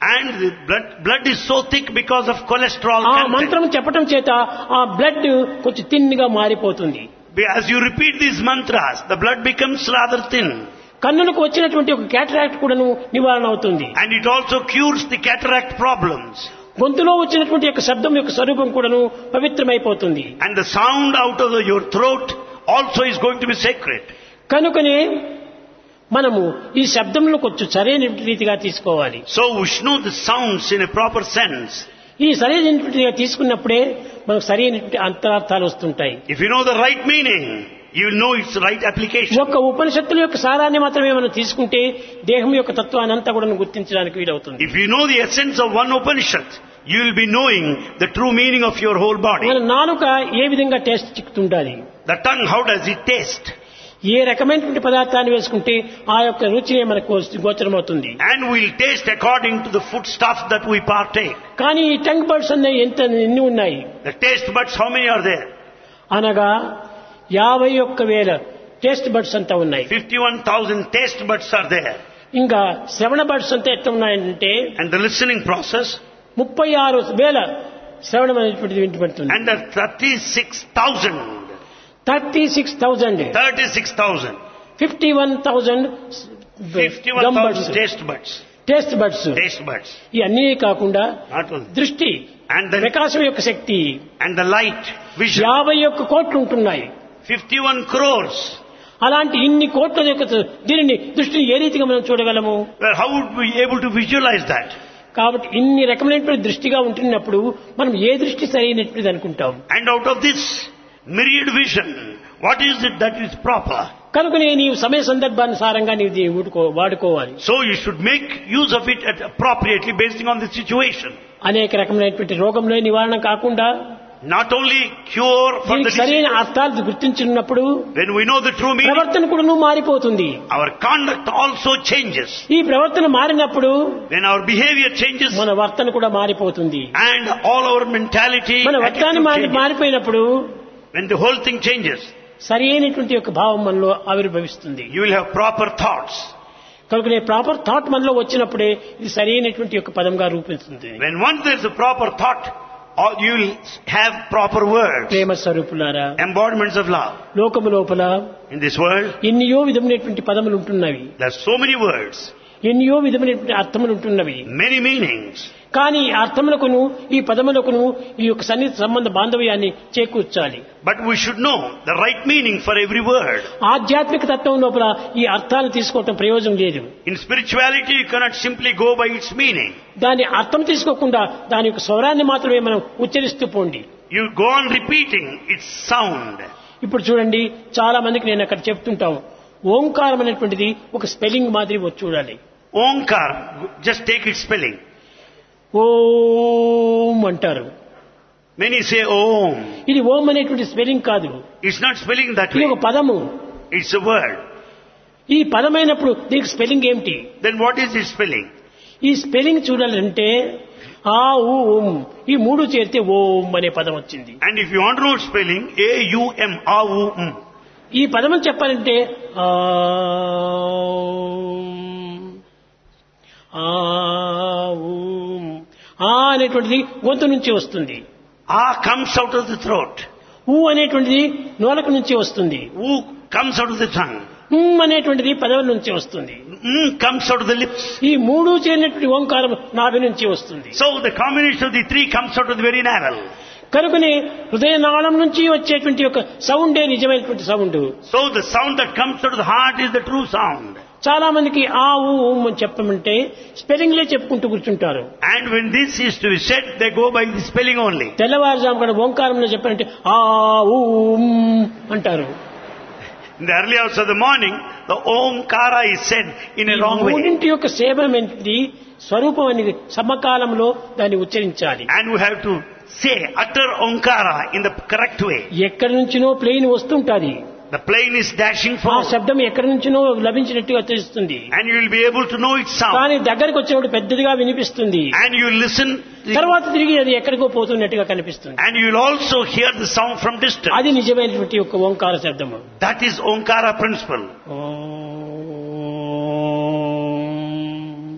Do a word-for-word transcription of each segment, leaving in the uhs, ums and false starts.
And the blood, blood is so thick because of cholesterol ఆ content. మంత్రం చెప్పటం చేత ఆ బ్లడ్ కొంచెం తిన్గా మారిపోతుంది. As you repeat these mantras, the blood becomes rather thin. కన్నులకు వచ్చినటువంటి ఒక క్యాటరాక్ట్ కూడాను నివారణ అవుతుంది. And it also cures the cataract problems. గొంతులో వచ్చినటువంటి యొక్క శబ్దం యొక్క స్వరూపం కూడాను పవిత్రమైపోతుంది. And the sound out of the, your throat also is going to be sacred. కనుకనే మనము ఈ శబ్దంలో కొంచెం సరైన రీతిగా తీసుకోవాలి. So we should know the sounds in a proper sense. ఈ సరైనటువంటి తీసుకున్నప్పుడే మనకు సరైనటువంటి అంతరార్థాలు వస్తుంటాయి. If you know the right meaning, you will know its right application. ఒక్క ఉపనిషత్తుల యొక్క సారాన్ని మాత్రమే మనం తీసుకుంటే దేహం యొక్క తత్వాన్ని అంతా కూడా గుర్తించడానికి వీలవుతుంది. If you know the essence of one Upanishad, you will be knowing the true meaning of your whole body. మన నాలుక ఏ విధంగా taste చిక్కుతుండాలి, The tongue, how does it taste? ఏ రకమైనటువంటి పదార్థాన్ని వేసుకుంటే ఆ యొక్క రుచినే మనకు గోచరమవుతుంది. And we'll taste according to the food stuff that we partake. కానీ ఈ టంగ్ బర్డ్స్ అనే ఎంత ఎన్ని ఉన్నాయి? The taste buds, how many are there? అనగా యాభై ఒక్క వేల టేస్ట్ బర్డ్స్ అంతా ఉన్నాయి. fifty-one thousand taste buds are there. ఇంకా శ్రవణ బర్డ్స్ అంతా ఎట్లా ఉన్నాయంటే And the listening process, ముప్పై ఆరు వేల శ్రవణం అనేటువంటిది వింటబడుతుంది. and the thirty-six thousand. Thirty six thousand thirty-six thousand. Fifty one thousand fifty-one thousand taste buds. Taste buds. Taste buds. ఇవన్నీ కాకుండా Not only. దృష్టి, And the, ప్రకాశం యొక్క శక్తి and the light, vision. యాభై ఒక్క కోట్లు ఉంటున్నాయి. fifty-one crores. అలాంటి ఇన్ని కోట్ల యొక్క దీనిని దృష్టిని ఏ రీతిగా మనం చూడగలము? Well, how would we be able to visualize that? కాబట్టి ఇన్ని రకమైనటువంటి దృష్టిగా ఉంటున్నప్పుడు మనం ఏ దృష్టి సరైనటువంటిది అనుకుంటాం. And out of this myriad vision, what is it that is proper? కనుకనే నీవు సమయ సందర్భానుసారంగా నీవు దీన్ని ఊడుకో- వాడుకోవాలి. So you should make use of it at appropriately based on the situation. అనేక రకమైనటువంటి రోగంలో నివారణ కాకుండా Not only cure for the దీనికి సరైన disease. అర్థాలు గుర్తించున్నప్పుడు When we know the true meaning, ప్రవర్తన కూడా మారిపోతుంది. our conduct also changes. ఈ ప్రవర్తన మారినప్పుడు When our behavior changes, మన వర్తన కూడా మారిపోతుంది. and all our mentality, మన వర్తాన్ని attitude మారి changes. మారిపోయినప్పుడు When the whole thing changes, సరైనటువంటి యొక్క భావం మనలో ఆవిర్భవిస్తుంది. you will have proper thoughts. కనుకనే ప్రాపర్ థాట్ మనలో వచ్చినప్పుడే ఇది సరైనటువంటి యొక్క పదంగా రూపిస్తుంది. When once there is a proper thought, or you will have proper words, ప్రేమ స్వరూపులారా, embodiments of love. లోకము లోపల In this world, ఎన్నో విధమైనటువంటి పదములు ఉంటున్నవి, there are so many words, ఎన్నో విధమైనటువంటి అర్థములు ఉంటున్నవి. many meanings. కానీ ఈ అర్థములకును ఈ పదములకును ఈ యొక్క సన్నిహిత సంబంధ బాంధవ్యాన్ని చేకూర్చాలి. But we should know the right meaning for every word. ఆధ్యాత్మిక తత్వం లోపల ఈ అర్థాలు తీసుకోవటం ప్రయోజనం లేదు. In spirituality, you cannot simply go by its meaning. దాని అర్థం తీసుకోకుండా దాని యొక్క స్వరాన్ని మాత్రమే మనం ఉచ్చరిస్తూ పోండి. You go on repeating its sound. ఇప్పుడు చూడండి, చాలా మందికి నేను అక్కడ చెప్తుంటాం, ఓంకారం అనేటువంటిది ఒక స్పెల్లింగ్ మాదిరి వచ్చి చూడాలి. Omkar, just take its spelling. ఓం అంటారు. Many say Om. ఇది ఓం అనేటువంటి స్పెల్లింగ్ కాదు, It's not spelling that ఇది way. ఒక పదము. It's a word. ఈ పదమైనప్పుడు దీనికి స్పెల్లింగ్ ఏమిటి? Then what is its spelling? ఈ స్పెల్లింగ్ చూడాలంటే ఆ ఊ ఉం ఈ మూడు చేరితే ఓం అనే పదం వచ్చింది. And if you want to know its spelling, A U M, A U M. ఈ పదం చెప్పాలంటే ఆ ఆ ఊం, ఆ అనేటువంటిది గొంతు నుంచి వస్తుంది. A comes out of the throat. ఊ అనేటువంటిది నోలకు నుంచి వస్తుంది. U comes out of the tongue. ఉం అనేటువంటిది పదవుల నుంచి వస్తుంది. M comes out of the lips. ఈ మూడు చేరినటువంటి ఓంకారం నాభి నుంచి వస్తుంది. So the combination of the three comes out of the very navel. కనుకనే హృదయ నాళం నుంచి వచ్చేటువంటి ఒక సౌండే నిజమైనటువంటి sound. So the sound that comes out of the heart is the true sound. చాలా మందికి ఆ ఊ ఉం అని చెప్పమంటే స్పెల్లింగ్లే చెప్పుకుంటూ కూర్చుంటారు. And when this is to be said, they go by the spelling only. తెల్లవారుజాము కూడా ఓంకారంలో చెప్పారంటే ఆ ఊ ఉం అంటారు. In the early hours of the morning, the Omkara is said in a wrong way. మూడింటి యొక్క సేవనం ఏంటి? స్వరూపం అనేది సమకాలంలో దాన్ని ఉచ్చరించాలి. And we have to say, utter Omkara in the correct way. ఎక్కడి నుంచినో plane వస్తుంటాది, The plane is dashing ఆ forward. శబ్దం ఎక్కడి నుంచినో లభించినట్టుగా తెలుస్తుంది. And you will be able to know its sound. కానీ దగ్గరకు వచ్చినప్పుడు పెద్దదిగా వినిపిస్తుంది. And you will listen. తర్వాత తిరిగి అది ఎక్కడికో పోతున్నట్టుగా కనిపిస్తుంది. And you will also hear the sound from distance. అది నిజమైనటువంటి ఒక ఓంకార శబ్దము. That is Omkara principle. ఓం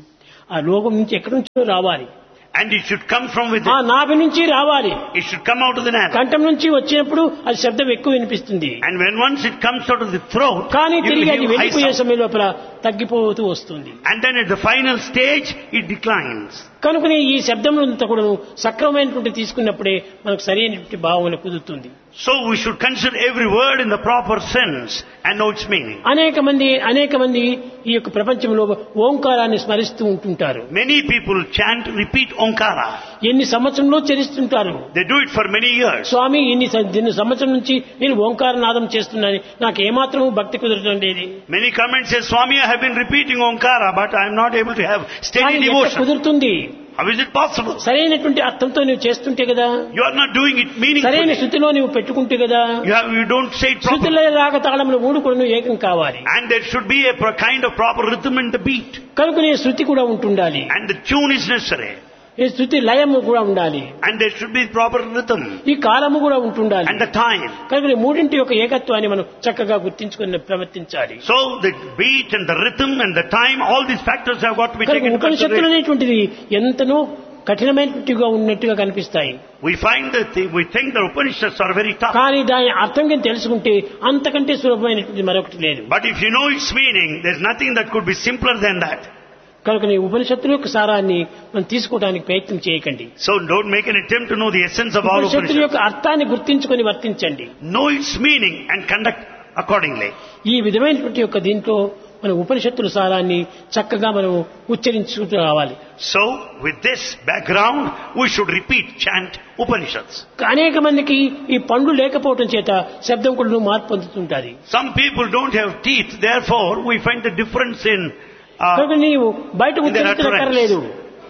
ఆ లోకం నుంచి ఎక్కడి నుంచో రావాలి. And it should come from ఆ within. నాభి నుంచి రావాలి. It should come out of the navel. కంఠం నుంచి వచ్చినప్పుడు అది శబ్దం ఎక్కువ వినిపిస్తుంది. And when once it comes out of the throat, కానీ it will తిరిగి అది give high వెళ్ళిపోయే sound. సమయం లోపల తగ్గిపోతూ వస్తుంది. And then at the final stage, it declines. కనుకనే ఈ శబ్దములంతా కూడా సక్రమమైనటువంటి తీసుకున్నప్పుడే మనకు సరైనటువంటి భావన కుదురుతుంది. So we should consider every word in the proper sense and know its meaning. అనేక మంది అనేక మంది ఈ యొక్క ప్రపంచంలో ఓంకారాన్ని స్మరిస్తూ ఉంటుంటారు. Many people chant, repeat Omkara. ఎన్ని సంవత్సరంలో చరిస్తుంటారు. They do it for many years. స్వామి ఇన్ని సం- ఇన్ని సంవత్సరం నుంచి నేను ఓంకార నాదం చేస్తున్నాను, నాకు ఏమాత్రం భక్తి కుదరటం లేదు. Many comments say, Swami, I have been repeating Omkara, but I am not able to have కానీ steady ఎట్లా devotion. కుదురుతుంది? How is it possible? సరైనటువంటి అర్థంతో నువ్వు చేస్తుంటే కదా, You are not doing it సరైన meaningfully. శృతిలో నువ్వు పెట్టుకుంటే కదా. You, have, you don't say it properly. శృతిలో రాగ తాళములు మూడు కూడా నువ్వు ఏకం కావాలి. And there should be a pro- kind of proper rhythm in the beat. కనుకనే శృతి కూడా ఉంటుండాలి, And the tune is necessary. ఈ శృతి లయము కూడా ఉండాలి, And there should be proper rhythm. ఈ కాలము కూడా ఉంటుండాలి. And the time. కనుక మూడింటి యొక్క ఏకత్వాన్ని మనం చక్కగా గుర్తించుకుని ప్రవర్తించాలి. So the beat and the rhythm and the time, all these factors have got to be కనుక taken into ఉపనిషత్తులు consideration. అనేటువంటిది ఎంతనో కఠినమైనట్టుగా ఉన్నట్టుగా కనిపిస్తాయి. We find that the, we think the Upanishads are very tough. కానీ దాని అర్థం కింద తెలుసుకుంటే అంతకంటే సులభమైనటువంటి మరొకటి లేదు. But if you know its meaning, there's nothing that could be simpler than that. కనుక నీ ఉపనిషత్తుల యొక్క సారాన్ని మనం తీసుకోవడానికి ప్రయత్నం చేయకండి. So don't make an attempt to know the essence of all ఉపనిషత్తుల Upanishads. యొక్క అర్థాన్ని గుర్తించుకొని వర్తించండి. Know its meaning and conduct accordingly. ఈ విధమైనటువంటి యొక్క దీంట్లో మన ఉపనిషత్తుల సారాన్ని చక్కగా మనం ఉచ్చరించుకుంటూ రావాలి. So with this background, we should repeat, chant Upanishads. అనేక మందికి ఈ పండ్లు లేకపోవటం చేత శబ్దం కూడా మార్పు పొందుతుంటారు. Some people don't have teeth, therefore we find the difference in uh, కనుక నీవు బయట ఉచ్చరించనక్కర్లేదు,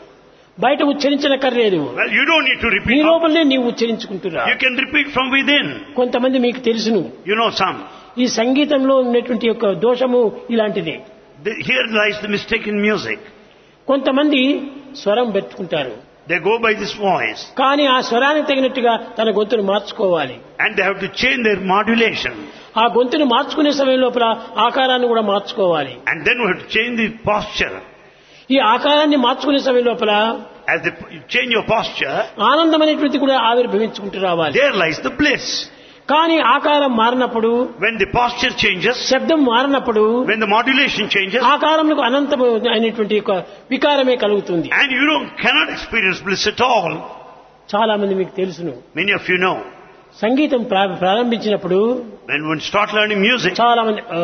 బయట ఉచ్చరించనక్కర్లేదు, well, you don't need to నీ repeat. లోపలనే నీవు ఉచ్చరించుకుంటురా. You can repeat from within. కొంతమంది మీకు తెలుసును, You know some. ఈ సంగీతంలో ఉన్నటువంటి యొక్క దోషము ఇలాంటిదే. The, here lies the mistake in music. కొంతమంది స్వరం పెట్టుకుంటారు, They go by this voice కానీ ఆ స్వరానికి తగినట్టుగా తన గొంతును మార్చుకోవాలి. and they have to change their modulation. ఆ గొంతును మార్చుకునే సమయం లోపల ఆకారాన్ని కూడా మార్చుకోవాలి. And then we have to change the posture. ఈ ఆకారాన్ని మార్చుకునే సమయం లోపల As they, you change your posture, ఆనందం అనేటువంటి కూడా ఆవిర్భవించుకుంటూ రావాలి. there lies the bliss. కానీ ఆకారం మారినప్పుడు, When the posture changes, శబ్దం మారినప్పుడు when the modulation changes, ఆకారంలో అనంతం అయినటువంటి యొక్క వికారమే కలుగుతుంది. and you don't, cannot experience bliss at all. చాలా మంది మీకు తెలుసును, Many of you know, సంగీతం ప్రా- ప్రారంభించినప్పుడు when one start learning music, చాలా మంది "ఆ"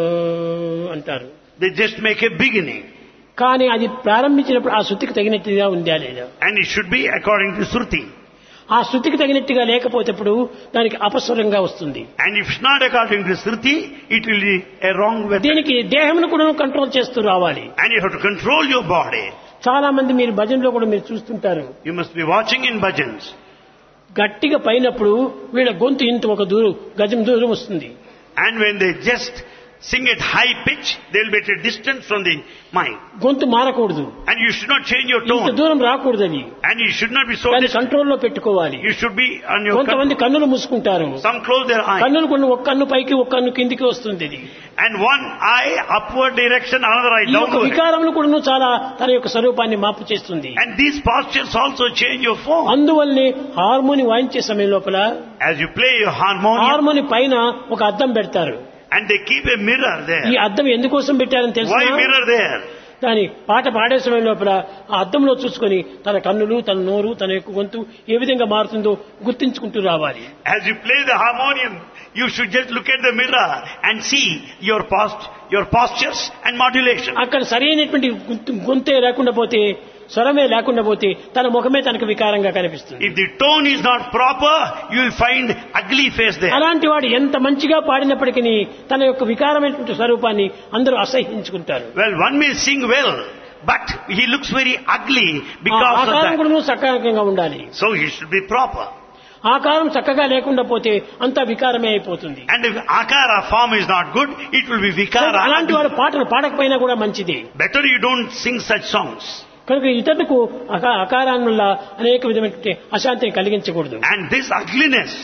అంటారు. they just make a beginning. కానీ అది ప్రారంభించినప్పుడు ఆ శృతికి తగినట్టుగా ఉందా లేదా? And it should be according to Shruti. ఆ శృతికి తగినట్టుగా లేకపోతేప్పుడు దానికి అపస్వరంగా వస్తుంది. And if it's not according to Shruti, it will be a wrong method. దీనికి దేహమును కూడా కంట్రోల్ చేస్తూ రావాలి. And you have to control your body. చాలా మంది మీరు భజనలో కూడా మీరు చూస్తుంటారు, You must be watching in bhajans. గట్టిగా పైనప్పుడు వీళ్ళ గొంతు ఇంత ఒక దూరం గజం దూరం వస్తుంది. And when they just sing at high pitch, they will be at a distance from the mic. గొంతు మారకూడదు, And you should not change your ఇంత tone. దూరం రాకూడదు. అది And you should not be so దాన్ని distant. కంట్రోల్లో పెట్టుకోవాలి. You should be on your కొంతమంది control. కన్నులు మూసుకుంటారు, Some close their eye. కన్నులు కొన్ని ఒక కన్ను పైకి ఒక కన్ను కిందికి వస్తుంది. ఇది And one eye upward direction, another eye ఈ యొక్క downward. వికారములు కూడా చాలా తన యొక్క స్వరూపాన్ని మార్పు చేస్తుంది. And these postures also change your form. అందువల్లనే హార్మోని వాయించే సమయం లోపల As you play your harmonium, harmony పైన ఒక అద్దం పెడతారు. and they keep a mirror ఈ there. అద్దం ఎందుకోసం పెట్టారని తెలుసా? Why mirror there? దాని పాట పాడే సమయం లోపల ఆ అద్దంలో చూసుకొని తన కన్నులు, తన నోరు, తన యొక్క గొంతు ఏ విధంగా మారుతుందో గుర్తించుకుంటూ రావాలి. As you play the harmonium, you should just look at the mirror and see your post, your postures and modulation. అక్కడ సరైనటువంటి గొంతు- గొంతే లేకుండా పోతే, స్వరమే లేకుండా పోతే తన ముఖమే తనకు వికారంగా కనిపిస్తుంది. If the tone is not proper, you will find ugly face there. అలాంటి వాడు ఎంత మంచిగా పాడినప్పటికీ తన యొక్క వికారమైనటువంటి స్వరూపాన్ని అందరూ అసహ్యించుకుంటారు. Well, one may sing well, but he looks very ugly ఆ because of ఆకారం that. కూడా సకారంగా ఉండాలి. So he should be proper. ఆకారం చక్కగా లేకుండా పోతే అంతా వికారమే అయిపోతుంది. And if akara form is not good, it will be vikara. అలాంటి వాడు పాటలు పాడకపోయినా కూడా మంచిది. Better you don't sing such songs. కనుక ఇతరులకు అకా- అకారాన్ని వల్ల అనేక విధమైనటువంటి అశాంతిని కలిగించకూడదు. And this ugliness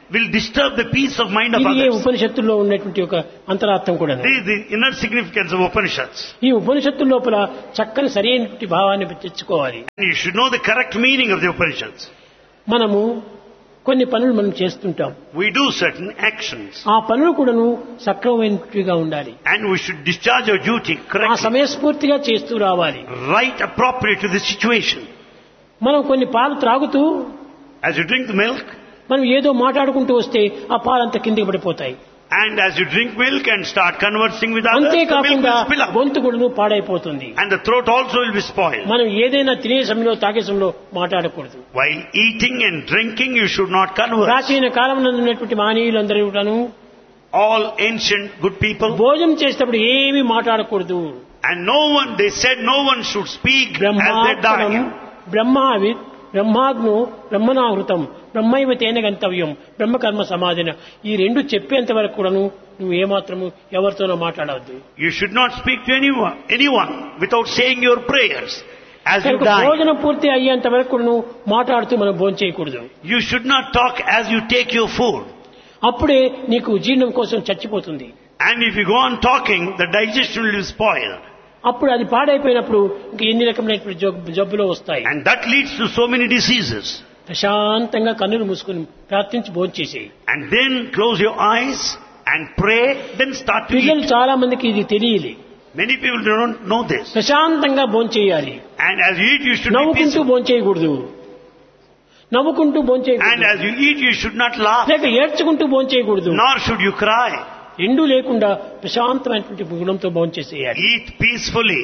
will disturb the peace of mind of ఇది ఏ others. ఉపనిషత్తుల్లో ఉన్నటువంటి ఒక అంతరార్థం కూడా. This is the inner significance of Upanishads. ఈ ఉపనిషత్తుల లోపల చక్కని సరైనటువంటి భావాన్ని తెచ్చుకోవాలి. You should know the correct meaning of the Upanishads. మనము కొన్ని పనులు మనం చేస్తుంటాం. We do certain actions. ఆ పనులు కూడాను సక్రమమైనట్టుగా ఉండాలి. And we should discharge our duty ఆ correctly. సమయస్ఫూర్తిగా చేస్తూ రావాలి. Right appropriate to the situation. మనం కొన్ని పాలు త్రాగుతూ As you drink the milk, మనం ఏదో మాట్లాడుకుంటూ వస్తే ఆ పాలంతా కిందికి పడిపోతాయి. and as you drink milk and start conversing with others, the milk అంతేకాకుండా will spill up. గొంతు కూడాను పాడైపోతుంది. And the throat also will be spoiled. మనం ఏదైనా తినే సమయంలో తాగే సమయంలో మాట్లాడకూడదు. While eating and drinking, you should not converse. ప్రాచీన కాలంలో ఉన్నటువంటి మహనీయులందరూ కూడాను All ancient good people, భోజనం చేసేటప్పుడు ఏమీ మాట్లాడకూడదు. and no one, they said no one should speak as they బ్రహ్మాత్మనం die. బ్రహ్మావిత్ బ్రహ్మాగ్నో బ్రహ్మనాహృతం బ్రహ్మైవ తేన గంతవ్యం బ్రహ్మకర్మ సమాధిన ఈ రెండు చెప్పేంత వరకు కూడాను నువ్వు ఏమాత్రము ఎవరితోనో మాట్లాడవద్దు. You should not speak to anyone, anyone without saying your prayers as you die. భోజనం పూర్తి అయ్యేంత వరకు కూడాను మాట్లాడుతూ మనం భోజనం చేయకూడదు. You should not talk as you take your food. అప్పుడే నీకు జీర్ణం కోసం చచ్చిపోతుంది. And if you go on talking, the digestion will be spoiled. అప్పుడు అది పాడైపోయినప్పుడు ఇంక ఎన్ని రకమైనటువంటి జబ్బు- జబ్బులు వస్తాయి. And that leads to so many diseases. ప్రశాంతంగా కన్నులు మూసుకుని ప్రార్థించి భోజనం చేసేయి. And then close your eyes and pray, then start to పిల్లలు eat. చాలా మందికి ఇది తెలియదు. Many people don't know this. ప్రశాంతంగా భోజనం చేయాలి. And as you eat, you should be నవ్వుకుంటూ peaceful. భోజనం చేయకూడదు. నవ్వుకుంటూ భోజనం And చేయకూడదు. as you eat, you should not laugh, లేక ఏడ్చుకుంటూ భోజనం చేయకూడదు. nor should you cry. ఎండు లేకుండా ప్రశాంతమైనటువంటి గుణంతో భోజనం చేసేయాలి. Eat peacefully.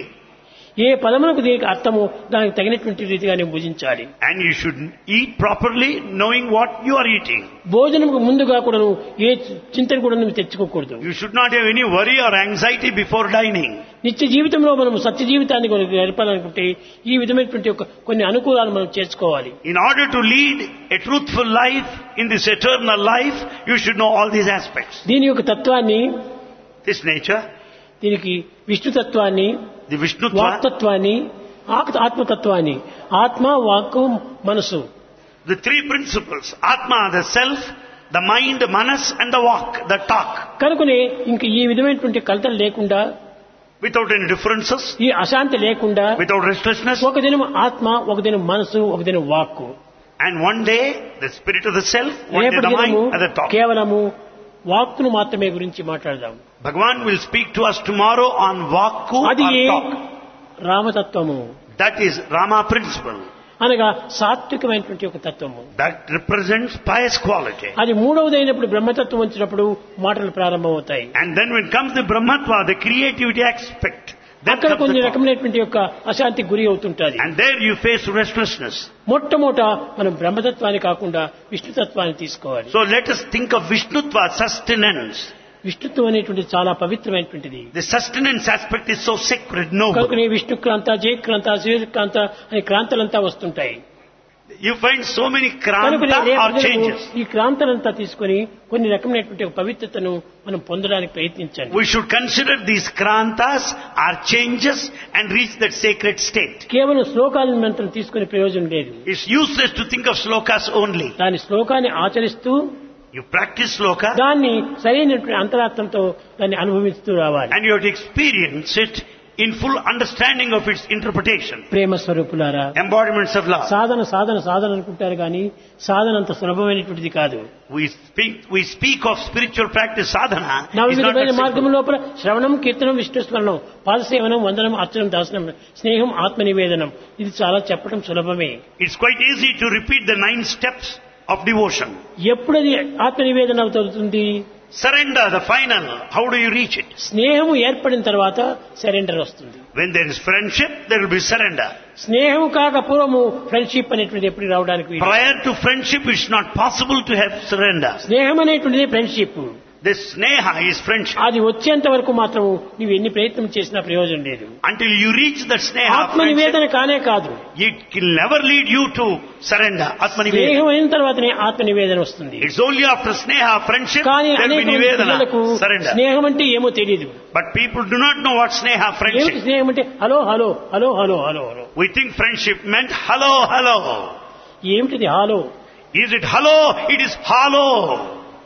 ఏ పదములకు దీనికి అర్థమో దానికి తగినటువంటి రీతిగానే భుజించాలి. And you should eat properly, knowing what you are eating. భోజనంకు ముందుగా కూడా ఏ చింతన కూడా నువ్వు తెచ్చుకోకూడదు. You should not have any worry or anxiety before dining. నిత్య జీవితంలో మనం సత్య జీవితాన్ని గడపాలనుకుంటే ఈ విధమైనటువంటి ఒక కొన్ని అనుకూలాలు మనం చేసుకోవాలి. In order to lead a truthful life in this eternal life, you should know all these aspects. దీని యొక్క తత్వాన్ని, This nature, దీనికి విష్ణు తత్వాన్ని, the Vishnutva, వాక్తత్వాన్ని, ఆక్- ఆత్మతత్వాన్ని, ఆత్మ వాక్కు మనసు, the three principles, Atma, the self, the mind, Manas, and the walk, the talk, కనుకనే ఇంక ఈ విధమైనటువంటి కలతలు లేకుండా, without any differences, ఈ అశాంతి లేకుండా without restlessness. ఒక దినం ఆత్మ, ఒక దినం మనసు, ఒక దినం వాక్కు, And one day, the spirit of the self, one day రేపటి the mind, దినము and the talk. కేవలము వాక్కును మాత్రమే గురించి మాట్లాడదాం. Bhagavan will speak to us tomorrow on Vakku అది or A talk. రామతత్వము That is Rama principle. అనగా సాత్వికమైనటువంటి ఒక తత్వము. That represents pious quality. అది మూడవది అయినప్పుడు బ్రహ్మతత్వం వచ్చినప్పుడు మాటలు ప్రారంభమవుతాయి. And then when comes the Brahmatva, the creativity aspect, then అక్కడ comes కొన్ని the talk. రకమైనటువంటి యొక్క అశాంతికి గురి అవుతుంటాది. And there you face restlessness. మొట్టమొదట మనం బ్రహ్మతత్వాన్ని కాకుండా విష్ణుతత్వాన్ని తీసుకోవాలి. So let us think of Vishnutva, sustenance. విష్ణుత్వం అనేటువంటి చాలా పవిత్రమైనటువంటిది. The sustenance aspect is so sacred, noble. కనుకనే విష్ణుక్రాంత, జయక్రాంత, సూర్యక్రాంత అనే క్రాంతలంతా వస్తుంటాయి. You find so many కనుకనే kranta రేపు or దినము changes. ఈ క్రాంతలంతా తీసుకొని కొన్ని రకమైనటువంటి ఒక పవిత్రతను మనం పొందడానికి ప్రయత్నించండి. We should consider these krantas are changes and reach that sacred state. కేవలం శ్లోకాలను మనం తీసుకునే ప్రయోజనం లేదు. It's useless to think of slokas only. దాని శ్లోకాన్ని ఆచరిస్తూ You practice sloka దాన్ని సరైనటువంటి అంతరార్థంతో దాన్ని అనుభవిస్తూ రావాలి. and you have to experience it in full understanding of its interpretation. ప్రేమ స్వరూపులారా, Embodiments of love. సాధన సాధన సాధన అనుకుంటారు కానీ సాధన అంత సులభమైనటువంటిది కాదు. We speak, we speak of spiritual practice sadhana. It's not నవవిధమైన that మార్గం simple. లోపల శ్రవణం, కీర్తనం, విష్ణుస్మరణం, పాదసేవనం, వందనం, అర్చనం, దాసనం, స్నేహం, ఆత్మ నివేదనం, ఇది చాలా చెప్పడం సులభమే. It's quite easy to repeat the nine steps of devotion. ఎప్పుడది ఆత్మ నివేదన అవుతుంది? Surrender, the final. How do you reach it? స్నేహము ఏర్పడిన తర్వాత సరెండర్ వస్తుంది. When there is friendship, there will be surrender. స్నేహం కాక పూర్వము ఫ్రెండ్షిప్ అనేటువంటిది ఎప్పుడు రావడానికి వీలు. Prior to friendship, it's not possible to have surrender. స్నేహం అనేటువంటిది friendship. This sneha is friendship. అది వచ్చేంత వరకు మాత్రము నువ్వు ఎన్ని ప్రయత్నం చేసినా ప్రయోజనం లేదు. Until you reach that sneha ఆత్మ friendship, నివేదన కానే కాదు. it will never lead you to surrender. Atma nivedana. స్నేహం అయిన తర్వాతనే ఆత్మ నివేదన వస్తుంది. It's only after sneha friendship కానీ there will అనేక be పిల్లలకు nivedana, surrender. స్నేహం అంటే ఏమో తెలియదు. But people do not know what sneha ఏమిటి friendship. స్నేహం అంటే hello hello hello hello hello hello. We think friendship meant hello, hello. ఏమిటిది hollow? Is it hello? It is hollow.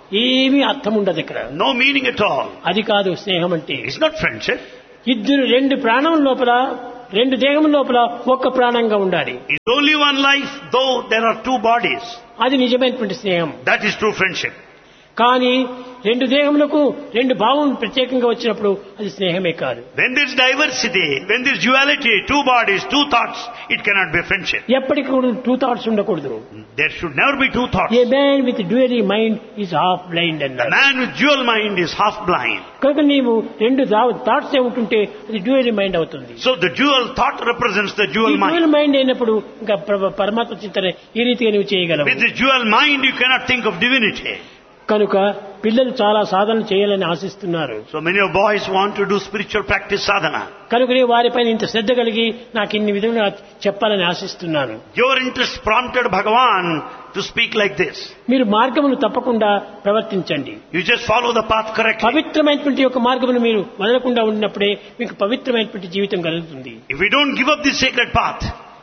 ఏమీ అర్థం ఉండదు ఇక్కడ. No meaning at all. అది కాదు స్నేహం అంటే. It's not friendship. ఇద్దరు రెండు ప్రాణం లోపల రెండు దేహం లోపల ఒక్క ప్రాణంగా ఉండాలి. It's only one life, though there are two bodies. అది నిజమైనటువంటి స్నేహం. That is true friendship. కానీ రెండు దేహములకు రెండు భావం ప్రత్యేకంగా వచ్చినప్పుడు అది స్నేహమే కాదు. When there is diversity, when there is duality, two bodies, two thoughts, it cannot be friendship. ఎప్పటికీ కూడా టూ థాట్స్ ఉండకూడదు. There should never be two thoughts. A man with dual mind is half blind The అన్నారు. man with dual mind is half blind. కనుక నీవు రెండు thoughts ఏ ఉంటుంటే అది dual mind అవుతుంది. So the dual thought represents the dual mind. Dual mind అయినప్పుడు ఇంకా ప్ర- పరమాత్మ చింతన ఈ రీతిగా నువ్వు చేయగలవు. With the dual mind, you cannot think of divinity. కనుక పిల్లలు చాలా సాధన చేయాలని ఆశిస్తున్నారు. So many of boys want to do spiritual practice sadhana. కనుకనే వారిపైన ఇంత శ్రద్ధ కలిగి నాకు ఇన్ని విధంగా చెప్పాలని ఆశిస్తున్నాను. Your interest prompted Bhagavan to speak like this. మీరు మార్గమును తప్పకుండా ప్రవర్తించండి. You just follow the path correctly. పవిత్రమైనటువంటి ఒక మార్గమును మీరు వదలకుండా ఉన్నప్పుడే మీకు పవిత్రమైనటువంటి జీవితం కలుగుతుంది. If you don't give up the sacred path,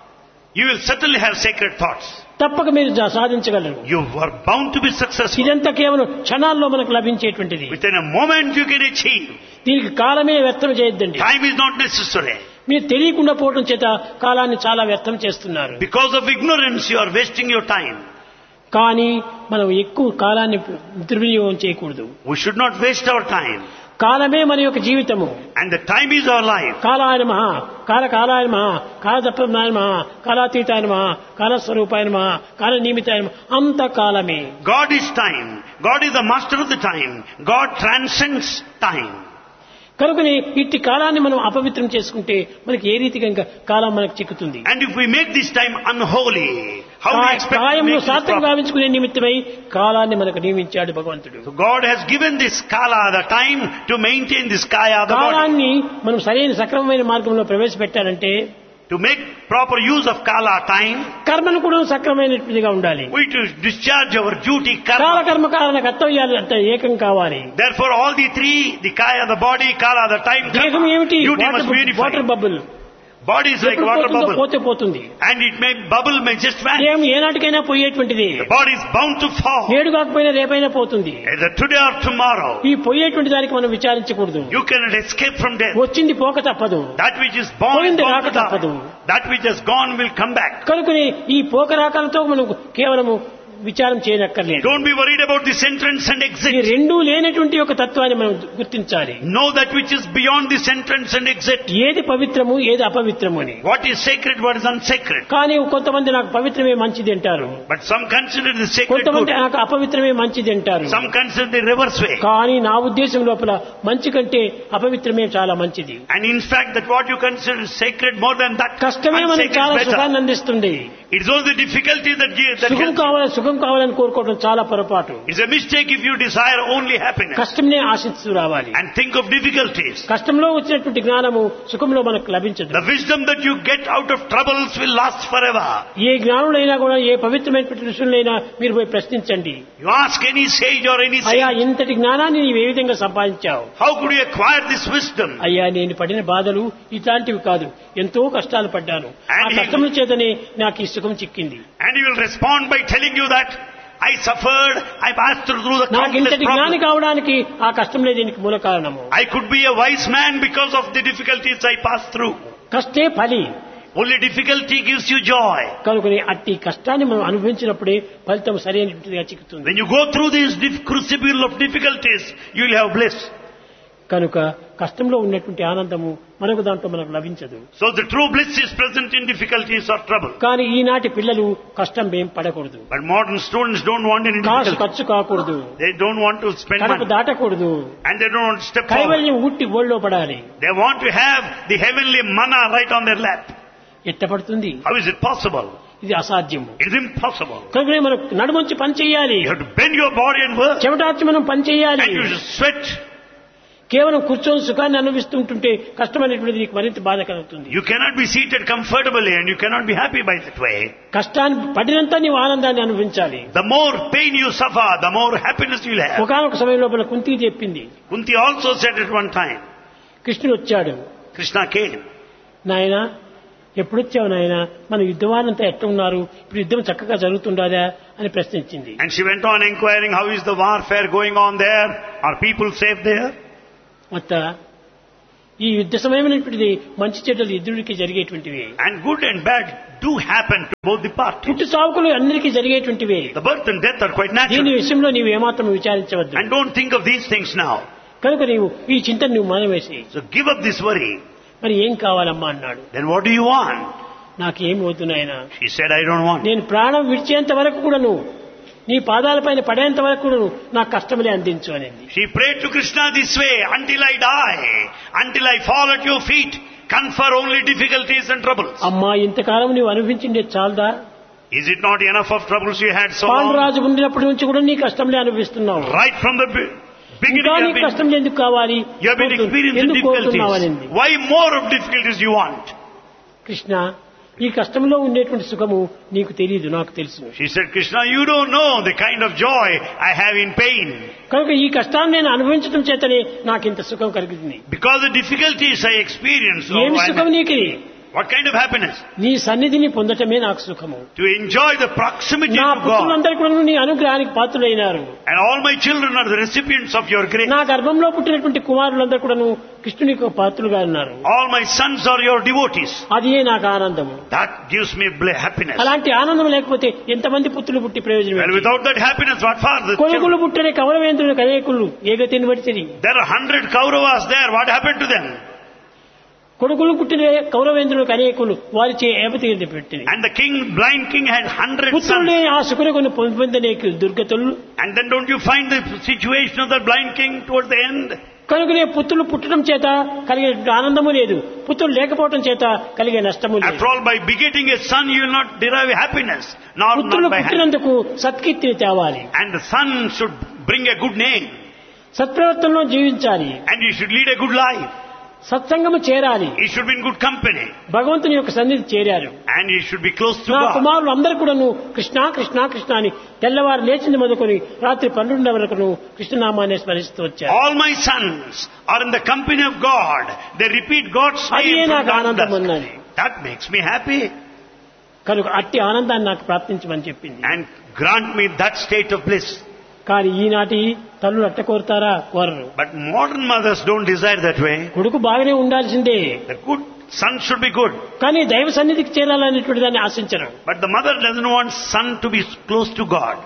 you will certainly have sacred thoughts. తప్పక మీరు జా- సాధించగలరు. You are bound to be successful. ఇదంతా కేవలం క్షణాల్లో మనకు లభించేటువంటిది. Within a moment you can achieve. దీనికి కాలమే వ్యర్థం చేయొద్దండి. Time is not necessary. మీరు తెలియకుండా పోవడం చేత కాలాన్ని చాలా వ్యర్థం చేస్తున్నారు. Because of ignorance you are wasting your time. కానీ మనం ఎక్కువ కాలాన్ని దుర్వినియోగం చేయకూడదు. We should not waste our time. కాలమే మన యొక్క జీవితము. And the time is our life. కాలాయ నమః, కాల కాలాయ నమః, కాలతత్వజ్ఞాయ నమః, కాలాతీతాయ నమః, కాలస్వరూపాయ నమః, కాల నిమిత్తాయ నమః. అంత కాలమే. God is time. God is the master of the time. God transcends time. కనుకని ఇట్టి కాలాన్ని మనం అపవిత్రం చేసుకుంటే మనకి ఏ రీతిగా ఇంకా కాలం మనకు చిక్కుతుంది. And if we make this time unholy, how we expect to కాయంలో make this సార్థం proper? గావించుకునే నిమిత్తమై కాలాన్ని మనకు నియమించాడు భగవంతుడు. So God has given this kala, the time, to maintain this kaya, the body. కాలాన్ని మనం సరైన సక్రమమైన మార్గంలో ప్రవేశపెట్టాలంటే To make proper use of kala, time, కర్మను కూడా సక్రమైనట్టుగా ఉండాలి. we to discharge our duty, కాల karma. కర్మ కారణ కర్తవ్యాలు అంటే ఏకం కావాలి. Therefore all the three, the kaya, the body, kala, the time, దేహం karma, ఏమిటి? duty must be water unified. Bubble. Body is like water bubble. పోతే పోతుంది. And it may, bubble may just vanish. దేహం ఏనాటికైనా పోయేటువంటిది. The body is bound to fall. నేడు కాకపోయినా రేపైనా పోతుంది. Either today or tomorrow. ఈ పోయేటువంటి దానికి మనం విచారించకూడదు. You cannot escape from death. వచ్చింది పోక తప్పదు. That which is born is పోయింది bound రాక to die. తప్పదు. That which has gone will come back. కనుకని ఈ పోకరాకాలతో మనం కేవలము విచారం చేయనక్కర్లేదు. Don't be worried about this entrance and ఈ exit. రెండూ లేనటువంటి ఒక తత్వాన్ని మనం గుర్తించాలి. Know that which is beyond this entrance and exit. ఏది పవిత్రము ఏది అపవిత్రము అని. What is sacred, what is unsacred. కానీ కొంతమంది నాకు పవిత్రమే మంచిది అంటారు. But some consider the sacred కొంతమంది good. నాకు అపవిత్రమే మంచిది అంటారు. Some consider the reverse way. కానీ నా ఉద్దేశం లోపల మంచి కంటే అపవిత్రమే చాలా మంచిది. And in fact that what you consider sacred more than that, కష్టమే మనకు unsacred చాలా is better. సుఖాన్ని అందిస్తుంది. It is only the difficulty that gives, that సుఖం helps. కావాలని సుఖం కావాలని కోరుకోవడం చాలా పొరపాటు. It's a mistake if you desire only happiness కష్టంనే ఆశిస్తూ రావాలి. and think of difficulties. కష్టంలో వచ్చినటువంటి జ్ఞానము సుఖంలో మనకు లభించదు. The wisdom that you get out of troubles will last forever. ఏ జ్ఞానులైనా కూడా ఏ పవిత్రమైనటువంటి ఋషులైనా మీరు పోయి ప్రశ్నించండి. You ask any sage or any అయ్యా saint, ఇంతటి జ్ఞానాన్ని నీవు ఏ విధంగా సంపాదించావు? how could you acquire this wisdom? అయ్యా నేను పడిన బాధలు ఇట్లాంటివి కాదు, ఎంతో కష్టాలు పడ్డాను. ఆ And he- కష్టముల చేతనే నాకు ఈ సుఖం చిక్కింది. And he will respond by telling you that I suffered, I passed through, through the నాకు countless ఇంతటి జ్ఞాని problems. కావడానికి ఆ కష్టంలే దీనికి మూల కారణము. I could be a wise man because of the difficulties I passed through. కష్టే ఫలి. Only difficulty gives you joy. కనుకని అట్టి కష్టాన్ని మనం అనుభవించినప్పుడే ఫలితం సరైనటువంటిదిగా చిక్కుతుంది. When you go through this dif- crucible of difficulties, you will have bliss. కనుక కష్టంలో ఉన్నటువంటి ఆనందము మనకు దాంట్లో మనకు లభించదు. So the true bliss is present in difficulties or trouble. కానీ ఈనాటి పిల్లలు కష్టం ఏం పడకూడదు. But modern students don't want any Kasu difficulty. ఖర్చు కాకూడదు. They don't want to spend Kadapa money. దాటకూడదు. And they don't want to step forward. కైవల్యం ఉట్టి ఓళ్ళో పడాలి. They want to have the heavenly manna right on their lap. ఎట్ట పడుతుంది? How is it possible? ఇది అసాధ్యము. It is impossible. కనుక మనం నడుమంచి పని చేయాలి. You have to bend your body and work. చెమటార్చి మనం పని చేయాలి. And you should sweat. కేవలం కూర్చొని సుఖాన్ని అనుభవిస్తుంటుంటే కష్టమైనటువంటిది నీకు మరింత బాధ కలుగుతుంది. You cannot be seated comfortably and you cannot be happy by that way. కష్టాన్ని పడినంత నీవు ఆనందాన్ని అనుభవించాలి. The more pain you suffer, the more happiness you will have. ఒకనొక సమయం లోపల కుంతికి చెప్పింది. Kunti also said at one time, కృష్ణుడు వచ్చాడు. Krishna came. నాయనా ఎప్పుడొచ్చావు నాయన, మన యుద్ధవానంతా ఎట్లా ఉన్నారు, ఇప్పుడు యుద్ధం చక్కగా జరుగుతుండాదా అని ప్రశ్నించింది. And she went on inquiring, how is the warfare going on there? Are people safe there? మొత్త ఈ యుద్ధ సమయమైనటువంటిది మంచి చెడ్డలు ఇద్దరికి జరిగేటువంటివి. And good and bad do happen to both the parties. పుట్టు సావుకులు అందరికీ జరిగేటువంటివి. The birth and death are quite దీని natural. విషయంలో నీవు ఏమాత్రం విచారించవద్దు. And don't think of these things now. కనుక నీవు ఈ చింతను నువ్వు మానవేసి, So give up this worry. మరి ఏం కావాలమ్మా అన్నాడు. Then what do you want? నాకేం వద్దు నాయనా, She said, I don't want. నేను ప్రాణం విడిచేంత వరకు కూడాను నీ పాదాలపైన పడేంత వరకు కూడాను నాకు కష్టములే అందించు అనేది. She prayed to Krishna this way, until I die, until I fall at your feet, confer only difficulties and troubles. అమ్మా ఇంతకాలం నీవు అనుభవించిందే చాలదా? Is it not enough of troubles you had so long? Panduraju ఉండినప్పటి నుంచి కూడా నీ కష్టంలే అనుభవిస్తున్నావు. Right from the be- beginning ఇంకా you నీ have been, కష్టం ఎందుకు కావాలి, you have been experiencing ఎందుకు కోరుతున్నావనింది. difficulties. Why more of difficulties you want? Krishna, ఈ కష్టంలో ఉండేటువంటి సుఖము నీకు తెలియదు, నాకు తెలుసు. She said, Krishna, you don't know the kind of joy I have in pain. కనుక ఈ కష్టాన్ని నేను అనుభవించడం చేతనే నాకు ఇంత సుఖం కలిగింది. Because the difficulties I experience, oh, ఏమి సుఖం I'm- నీకు? what kind of happiness? నీ సన్నిధిని పొందటమే నాకు సుఖము. To enjoy the proximity నా to God. పుత్రులందరూ కూడా నీ అనుగ్రహానికి పాత్రులైనారు. And all my children are the recipients of your grace. నా గర్భంలో పుట్టినటువంటి కుమారులందరూ కూడాను కృష్ణునికి పాత్రులుగా ఉన్నారు. All my sons are your devotees. అదే నాకు ఆనందము. That gives me bla- happiness. అలాంటి ఆనందం లేకపోతే ఎంతమంది పుత్రులు పుట్టి ప్రయోజనం Well, ఏంటి? without that happiness, what for the కొడుకులు children? పుట్టిన కౌరవేంద్రులకు అనేకులు ఏగతిని బట్టి There are hundred Kauravas there. What happened to them? కొడుకులు పుట్టిన కౌరవేంద్రులకు అనేకులు వారిచే ఏపతి పెట్టింది. And the king, blind king, had hundred పుత్రులే sons. ఆ సుకుని పొందనేకు దుర్గతులు. And then don't you find the situation of the blind king towards the end? కనుకనే పుత్రులు పుట్టడం చేత కలిగే ఆనందము లేదు, పుత్రులు లేకపోవడం చేత కలిగే నష్టము లేదు. After all, by begetting a son, you will not derive happiness, nor పుత్రులు not by happiness. పుట్టినందుకు సత్కీర్తిని తేవాలి. And the son should bring a good name, సత్ప్రవర్తనలో జీవించాలి. and you should lead a good life. సత్సంగము చేరాలి. He should be in good company, భగవంతుని యొక్క సన్నిధి చేరారు. and he should be close to నా God. కుమారులు అందరూ కూడాను కృష్ణ కృష్ణ కృష్ణ అని తెల్లవారు లేచింది మొదలుకొని రాత్రి పన్నెండు వరకు కృష్ణనామాన్ని స్మరిస్తూ వచ్చారు. All my sons are in the company of God. They repeat God's అదే name from నాకు dawn to ఆనందం dusk. అన్నది. That makes me happy, కనుక అట్టి ఆనందాన్ని నాకు ప్రాప్తించమని చెప్పింది. and grant me that state of bliss. కానీ ఈనాటి తల్లులు అట్ట కోరుతారా? కోరరు. But modern mothers don't desire that way. కొడుకు బాగానే ఉండాల్సిందే, The good son should be good, కానీ దైవ సన్నిధికి చేరాలనేటువంటి దాన్ని ఆశించరు. but the mother doesn't want son to be close to God.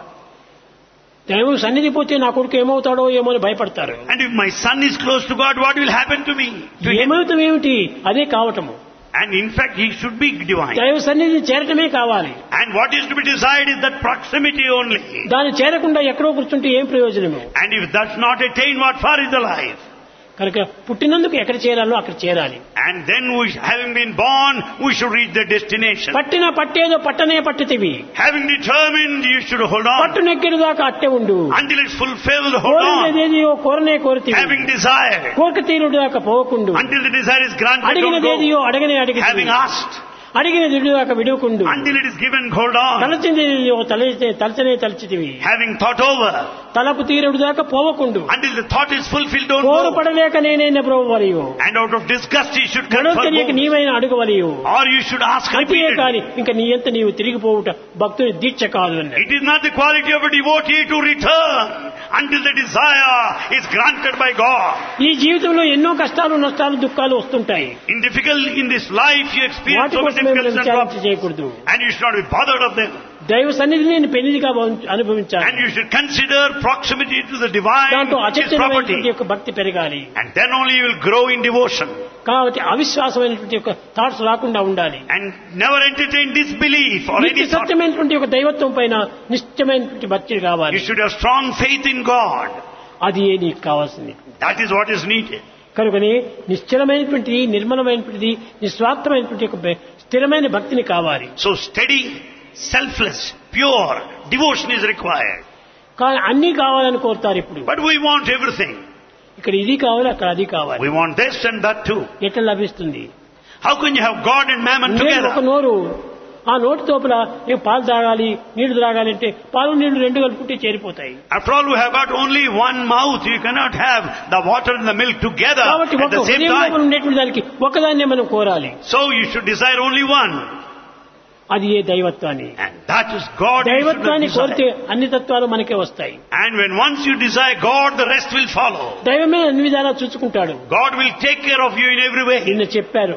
దైవం సన్నిధి పోతే నా కొడుకు ఏమవుతాడో ఏమో అని భయపడతారు. And if my son is close to God, what will happen to me? To him? ఏమవుతాం ఏమిటి? అదే కావటము. And in fact, he should be divine. దైవ సన్నిధిని చేరటమే కావాలి. And what is to be desired is that proximity only. దాన్ని చేరకుండా ఎక్కడో కూర్చుంటే ఏం ప్రయోజనము? And if that's not attained, what for is the life? కనుక పుట్టినందుకు ఎక్కడ చేరాలో అక్కడ చేరాలి. And then, we, having been born, we should reach the destination. పట్టిన పట్టేదో పట్టనే పట్టితివి, Having determined, you should hold పట్టు on నెక్కిన దాకా అట్టే ఉండు. until it's fulfilled. Hold on. కోరినదేదియో కోరనే కోరితివి, Having desired, కోరిక తీరుడు దాకా పోకుండు. until the desire is granted, don't అడిగినదేదియో go. అడగనే అడిగి, Having asked, అడిగిన దిడు దాకా విడుకుండు. until it is given, hold on. తలచిందేదియో తలచే తలచనే తలచితివి, Having thought over, తలపు తీరుడు దాకా పోవకుండు. until the thought is fulfilled, don't కోరు go. పడలేక నేనైనా బ్రోవలియు, And out of disgust, you should గడవ confer తెలియక both. నీవైనా అడుగవలియు. Or you should ask అంతే repeatedly. కాని ఇంకా నీ ఎంత నీవు తిరిగిపోవుట భక్తుని దీక్ష కాదు అన్నాడు. It is not the quality of a devotee to return until the desire is granted by God. ఈ జీవితంలో ఎన్నో కష్టాలు నష్టాలు దుఃఖాలు వస్తుంటాయి. In difficult, in this life, you experience వాటి so many కోసం మనం difficulties and విచారించ problems, చేయకూడదు. and you should not be bothered of them. దైవ సన్నిధిని నేను పెళ్లిగా అనుభవించాలి. And you should consider proximity to the divine, దాంట్లో which is అచంచలమైనటువంటి property. యొక్క భక్తి పెరగాలి. And then only you will grow in devotion. కాబట్టి అవిశ్వాసమైనటువంటి యొక్క థాట్స్ రాకుండా ఉండాలి. And never entertain disbelief or నిత్య any thought. సత్యమైనటువంటి యొక్క దైవత్వం పైన నిశ్చయమైనటువంటి భక్తి కావాలి. You should have strong faith in God. అది ఏ నీకు కావాల్సింది. That is what is needed. కనుకనే నిశ్చలమైనటువంటి నిర్మలమైనటువంటి నిస్వార్థమైనటువంటి యొక్క స్థిరమైన భక్తిని కావాలి. So steady, selfless, pure devotion is required. కానీ అన్నీ కావాలని కోరుతారు ఇప్పుడు. But we want everything. ఇక్కడ ఇది కావాలి, అక్కడ అది కావాలి. We want this and that too. ఎట్లా లభిస్తుంది? How can you have God and mammon ఉండేది ఒక together? నోరు, ఆ నోటి తోపల నేను పాలు తాగాలి నీళ్లు తాగాలి అంటే పాలు నీళ్లు రెండు కలుపుకుంటే చేరిపోతాయి. After all, we have got only one mouth. You cannot have the water and the milk together కాబట్టి at ఒక the same హృదయంలో time. ఉండేటువంటి దానికి ఒకదాన్నే మనం కోరాలి. So you should desire only one. అది ఏ దైవత్వాన్ని. And that is God. You should దైవత్వాన్ని కోరితే desire. అన్ని తత్వాలు మనకే వస్తాయి. And when once you desire God, the rest will follow. దైవమే అన్ని విధాలా చూసుకుంటాడు. God will take care of you in every way. నిన్న చెప్పారు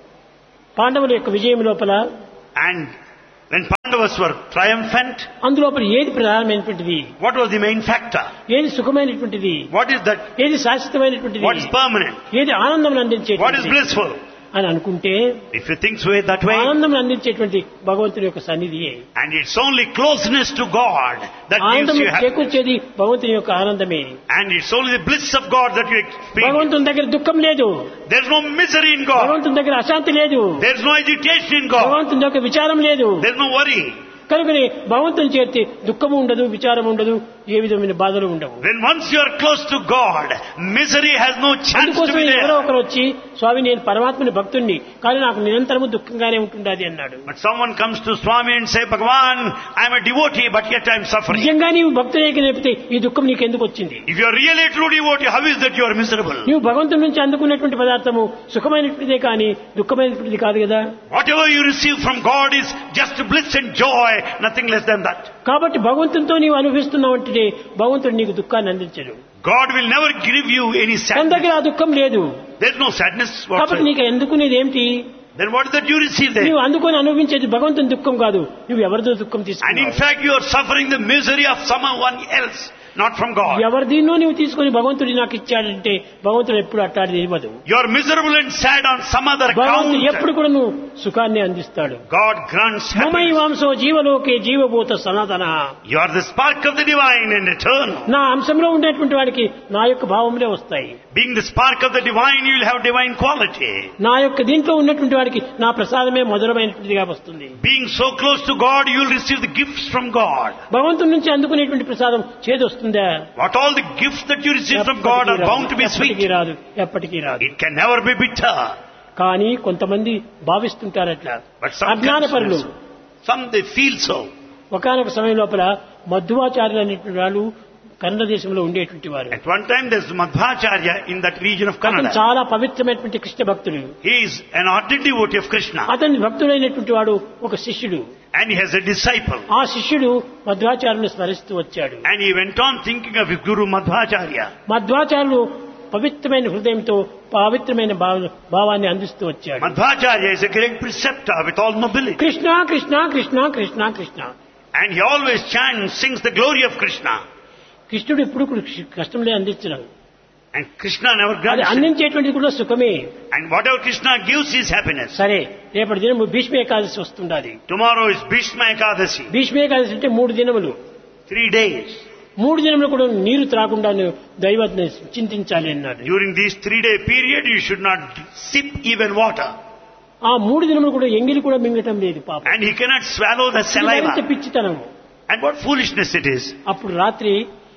పాండవుల యొక్క విజయం లోపల And when Pandavas were triumphant, అందులోపల ఏది ప్రధానమైనటువంటిది, what was the main factor? ఏది సుఖమైనటువంటిది, What is that? ఏది శాశ్వతమైనటువంటిది, What is permanent? ఏది ఆనందం What is అందించేటువంటిది blissful? అని అనుకుంటే If you think so that way, ఆనందం అందించేటువంటి భగవంతుని యొక్క సన్నిధియే. and it's only closeness to God that gives ఆనందం you happiness. చేకూర్చేది భగవంతుని యొక్క ఆనందమే. And it's only the bliss of God that you experience. భగవంతుని దగ్గర దుఃఖం లేదు, There's no misery in God. భగవంతుని దగ్గర అశాంతి లేదు, There's no agitation in God. భగవంతుని యొక్క విచారం లేదు. There's no worry. కనుకనే భగవంతుని చేరితే దుఃఖము ఉండదు, విచారం ఉండదు, ఏ విధమైన బాధలు ఉండవు. When once you are close to God, misery has no chance to అందుకోసం be ఎవరో there. ఒకరు వచ్చి స్వామి నేను పరమాత్మని భక్తుణ్ణి కానీ నాకు నిరంతరము దుఃఖంగానే ఉంటుండాది అన్నాడు. But someone comes to Swami and say, Bhagavan, I'm a devotee, but yet I'm suffering. నిజంగా నీవు భక్తునికి నేపితే ఈ దుఃఖం నీకు ఎందుకు వచ్చింది? If you're really a true devotee, how is that you are miserable? నీవు భగవంతుని నుంచి అందుకున్నటువంటి పదార్థము సుఖమైనటువంటిదే కానీ దుఃఖమైనటువంటిది కాదు కదా. Whatever you receive from God is just bliss and joy, nothing less than that. కాబట్టి భగవంతునితో నీవు అనుభవిస్తున్నావు అంటే భగవంతుడు నీకు దుఃఖాన్ని అందించడు. God will never give you any తన sadness. దగ్గర ఆ దుఃఖం లేదు. There's no sadness కాబట్టి whatsoever. నీకు ఎందుకునేది ఏమిటి? Then what is that you receive there? నీవు అందుకొని అనుభవించేది భగవంతుని దుఃఖం కాదు, నువ్వు ఎవరిదో దుఃఖం And in తీసుకున్నావు. fact, you are suffering the misery of someone else, not from God. ఎవరి దీన్నో నువ్వు తీసుకొని భగవంతుడి నాకు ఇచ్చాడంటే భగవంతుడు ఎప్పుడు అట్టాడిది ఇవ్వదు. You are miserable and sad on some other భగవంతుడు ఎప్పుడు account. కూడా నువ్వు సుఖాన్ని అందిస్తాడు. God grants మమై happiness. వాంసో జీవలోకే జీవభూత సనాతన. You are the spark of the divine and eternal. నా అంశంలో ఉండేటువంటి వాడికి నా యొక్క భావములే వస్తాయి. Being the spark of the divine, you will have divine quality. నా యొక్క దీంట్లో ఉన్నటువంటి వాడికి నా ప్రసాదమే మధురమైనటువంటిదిగా వస్తుంది. Being so close to God, you will receive the gifts from God. భగవంతుడి నుంచి అందుకునేటువంటి ప్రసాదం చేదొస్తుందా? What all the gifts that you receive from God are bound to be ఎప్పటికీ sweet. రాదు, ఎప్పటికీ రాదు. It can never be bitter. కానీ కొంతమంది భావిస్తుంటారట్లా, But some అజ్ఞానపరులు. some they feel so. ఒకనొక సమయం లోపల మధ్వాచార్యులు అనేటువంటి వాళ్ళు కన్నడ దేశంలో ఉండేటువంటి వారు. At one time there's Madhvacharya in that region of అతను Kannada. చాలా పవిత్రమైనటువంటి కృష్ణ భక్తుడు. He is an ardent devotee of Krishna. అతని భక్తుడైనటువంటి వాడు ఒక శిష్యుడు. And he has a disciple. ఆ శిష్యుడు మధ్వాచార్యుని స్మరిస్తూ వచ్చాడు. And he went on thinking of his guru Madhvacharya. మధ్వాచార్యులు పవిత్రమైన హృదయంతో పవిత్రమైన భావ- భావాన్ని అందిస్తూ వచ్చాడు. Madhvacharya is a great preceptor with all nobility. Krishna Krishna Krishna Krishna Krishna. And he always chants, sings the glory of Krishna. కృష్ణుడు ఎప్పుడు కష్టంలే అందించడు. And Krishna never అది grants it. అందించేటువంటిది కూడా సుఖమే. And whatever Krishna gives is happiness. సరే, రేపటి దినం Bhishma Ekadashi వస్తుండాలి. Tomorrow is Bhishma Ekadasi. Bhishma Ekadashi అంటే మూడు దినములు. Three days. మూడు దినములు కూడా నీరు త్రాకుండా దైవాన్ని చింతించాలి అన్నాడు. During this three-day period, you should not sip even water. ఆ మూడు దినములు కూడా ఎంగిలి కూడా మింగటం లేదు పాపం. And he cannot swallow the ఇది saliva. ఎంత పిచ్చితనము. And what foolishness it is. అప్పుడు రాత్రి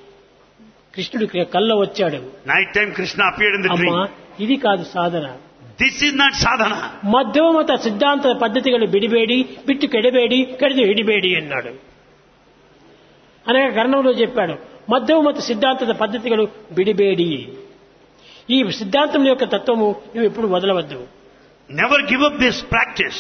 కృష్ణుడు కల్లో వచ్చాడు. Night time Krishna appeared in the అమ్మా, dream. ఇది కాదు సాధన. This is not sadhana. మధ్యమత సిద్ధాంత పద్ధతిಗಳು బిడిబేడి బిట్టు కెడబేడి కెడది హిడిబేడి అన్నాడు. అనగా కర్ణంలో చెప్పాడు, మధ్యమత సిద్ధాంత పద్ధతిಗಳು బిడిబేడి. ఈ సిద్ధాంతం యొక్క తత్వము నువ్వు ఎప్పుడు వదలవద్దు. Never give up this practice.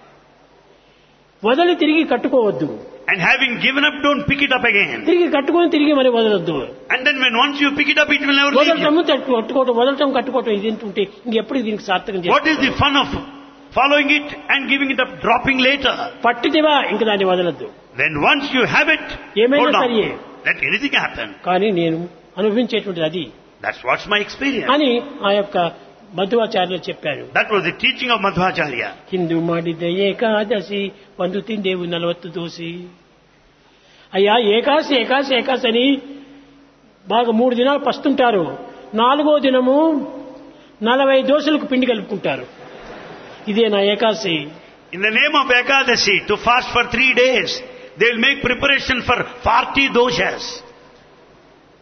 వదిలి తిరిగి కట్టుకోవద్దు. And having given up, don't pick it up again. తిరిగి కట్టుకొని తిరిగి మరి వదలొద్దు. And then when once you pick it up, it will never leave you. వదలటము కట్టుకోవటం వదలటం కట్టుకోవటం ఇది ఏంటంటే ఇంకెప్పుడు దీనికి సార్థకం What is the fun of following it and giving it up, dropping later? పట్టిదివా ఇంక దాన్ని వదలద్దు. When once you have it, ఏమైనా hold సరియే. on. Let anything happen. కానీ నేను అనుభవించేటువంటిది అది That's what's my experience. అని ఆ యొక్క మధ్వాచార్యులు చెప్పారు. That was the teaching of Madhvacharya. Hindu ಮಾಡಿದ ఏకాదశి వందు తిందేవు నలవత్తు దోసి. అయ్యా ఏకాశి ఏకాశి ఏకాశి అని బాగా మూడు దినాలు పస్తుంటారు. నాలుగో దినము నలభై దోశలకు పిండి కలుపుకుంటారు. ఇదే నా ఏకాశి. In the name of Ekadasi, to fast for three days, they will make preparation for forty doshas.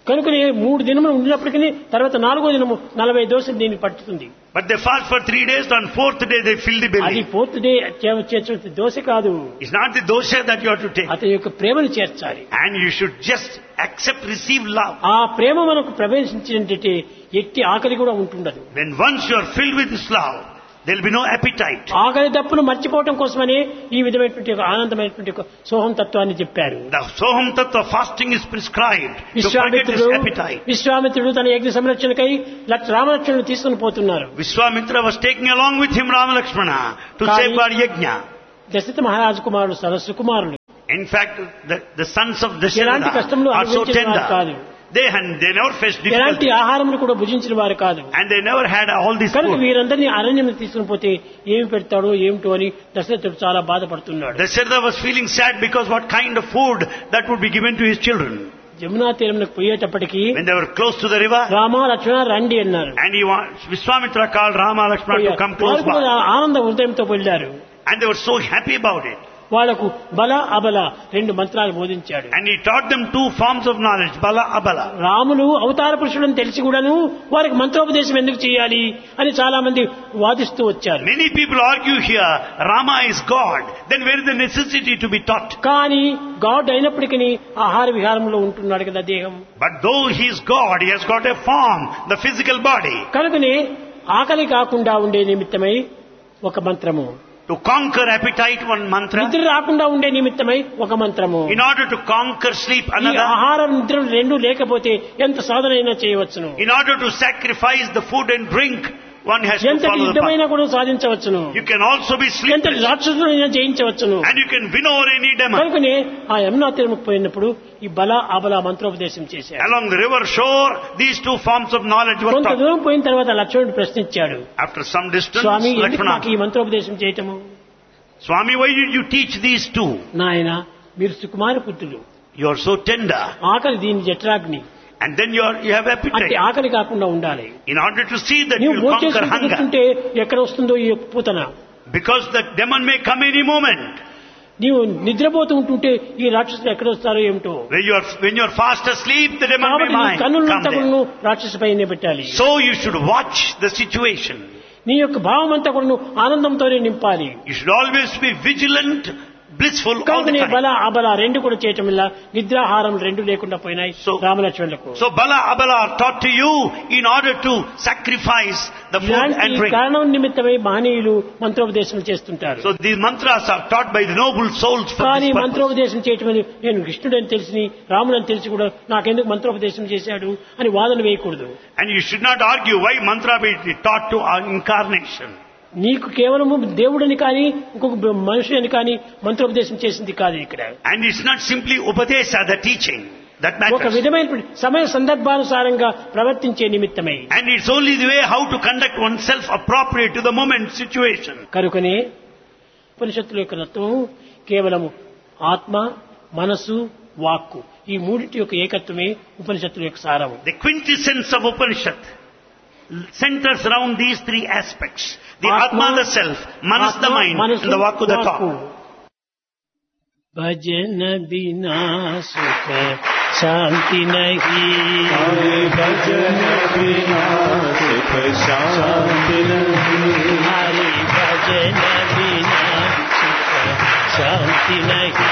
కనుకనే మూడు దినములు ఉండినప్పటికీ తర్వాత నాలుగో దినము నలభై దోశలు దీనికి పట్టుతుంది. But they fast for three days, on fourth day they fill the అది belly. ఫోర్త్ డే చేర్చే దోశ కాదు, It's not the dosha that you have to take. అతని యొక్క ప్రేమను చేర్చాలి. And you should just accept, receive love. ఆ ప్రేమ మనకు ప్రవేశించినట్టే ఎట్టి ఆకలి కూడా ఉంటుండదు. When once you are filled with this love, there will be no appetite. ఆకలి దప్పును మర్చిపోవటం కోసమనే ఈ విధమైనటువంటి ఒక ఆనందమైనటువంటి ఒక సోహం తత్వాన్ని చెప్పారు. The Soham Tattva fasting is prescribed to forget this విశ్వామిత్రుడు appetite. విశ్వామిత్రుడు తన యజ్ఞ సంరక్షణకై లక్ష- రామలక్ష్మణులు తీసుకుని పోతున్నారు. Vishwamitra was taking along with him Rama Lakshmana to Kali- safeguard Yajna. Dasharatha మహారాజు కుమారుడు సరస్సు కుమారులు In fact, the, the sons of ఎలాంటి Dasharatha కష్టములు are so అనుభవించిన వారు కాదు. tender. They, and they never faced ఎలాంటి difficulty. ఆహారములు కూడా భుజించిన వారు కాదు. And they never had all this కనుక food. వీరందరినీ అరణ్యం తీసుకుని పోతే ఏమి పెడతాడో ఏమిటో అని దశరథుడు చాలా బాధపడుతున్నాడు. Dasharatha was feeling sad because what kind of food that would be given to his children. Jamuna తీరంలోకి పోయేటప్పటికి When they were close to the river, Rama Lakshmana రండి అన్నారు. and he wa- Vishwamitra called Rama Lakshmana to come వారు close కూడా by. ఆనంద హృదయంతో వెళ్ళారు. And they were so happy about it. వాళ్లకు బల అబల రెండు మంత్రాలు బోధించాడు. And he taught them two forms of knowledge, Bala, Abala. Ramulu అవతార పురుషుడని తెలిసి కూడాను వారికి మంత్రోపదేశం ఎందుకు చేయాలి అని చాలా మంది వాదిస్తూ వచ్చారు. Many people argue here, Rama is God. Then where is the necessity to be taught? కానీ గాడ్ అయినప్పటికీ ఆహార విహారంలో ఉంటున్నాడు కదా దేహం. But though he is God, he has got a form, the physical body. కనుకనే ఆకలి కాకుండా ఉండే నిమిత్తమై ఒక మంత్రము, To conquer appetite, one mantra. నిద్ర రాకుండా ఉండే నిమిత్తమై ఒక మంత్రము. In order to conquer sleep, ఈ another. ఆహారం నిద్ర రెండు లేకపోతే ఎంత సాధన అయినా చేయవచ్చును. In order to sacrifice the food and drink, one has to ఎంత follow the యుద్ధమైనా path. కూడా సాధించవచ్చును. You can also be ఎంత sleepless. రాక్షసులైనా జయించవచ్చును. And you can win over any demon. కనుకనే ఆ యమునా తీరముకు పోయినప్పుడు ఈ బల అబల మంత్రోపదేశం చేశారు. Along the river shore, these two forms of knowledge were కొంత taught. దూరం పోయిన తర్వాత లక్ష్మణుడు ప్రశ్నించాడు, After some distance, స్వామి ఎందుకు నాకు Lakshmana, ఈ మంత్రోపదేశం చేయటము? Swami, why did you teach these two? నాయన మీరు సుకుమార పుత్రులు, You are so tender. ఆకలి దీని జఠరాగ్ని, And then you, are, you have అట్టి appetite. ఆకలి కాకుండా ఉండాలి. In order to see that you నువ్వు will conquer భోజనం hunger. కూర్చుంటే ఎక్కడ వస్తుందో ఈ Putana, Because the demon may come any moment. నీవు నిద్రపోతూ ఉంటుంటే ఈ రాక్షసులు ఎక్కడ వస్తారో ఏమిటో. When you are, when you are fast asleep, the demon may కాబట్టి నీ mind, come కన్నులంతా there. కూడా రాక్షసు పైనే పెట్టాలి. So you should watch the situation. నీ యొక్క భావం అంతా కూడా ఆనందంతోనే నింపాలి. You should always be vigilant, blissful all కనుక the నీ time. బల అబల రెండు కూడా చేయటం వల్ల నిద్రాహారం రెండు లేకుండా పోయినాయి So- రామలక్ష్మణులకు. So Bala, Abala are taught to you in order to sacrifice the food and ఇలాంటి drink. కారణం నిమిత్తమై మహనీయులు మంత్రోపదేశం చేస్తుంటారు. So these mantras are taught by the noble souls for కానీ this purpose. మంత్రోపదేశం చేయటం అని నేను కృష్ణుడని తెలిసి రాముడని తెలిసి కూడా నాకెందుకు మంత్రోపదేశం చేశాడు అని వాదన వేయకూడదు. And you should not argue why mantra be taught to our incarnation. నీకు కేవలము దేవుడని కానీ ఇంకొక మనుషుని కానీ మంత్రోపదేశం చేసింది కాదు ఇక్కడ. And it's not simply Upadesha, the teaching, that ఒక matters. విధమైన సమయ సందర్భానుసారంగా ప్రవర్తించే నిమిత్తమై. And it's only the way how to conduct oneself appropriate to the moment situation. కనుకనే ఉపనిషత్తుల యొక్క తత్వం కేవలము ఆత్మ, మనసు, వాక్కు ఈ మూడింటి యొక్క ఏకత్వమే ఉపనిషత్తుల యొక్క సారము. The quintessence of Upanishad centers around these three aspects. The Atma, Atma, the self, Manas, the Atma, mind, Manasu, and the Vakku, the Vakku. thought. भजन बिना सुख शांति नहीं, भजन बिना सुख शांति नहीं, हरि भजन बिना सुख शांति नहीं.